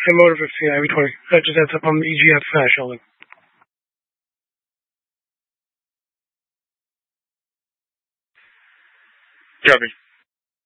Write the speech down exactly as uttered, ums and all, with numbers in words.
And motor fifteen, I V twenty. That just ends up on the E G F uh, Sheldon. Copy.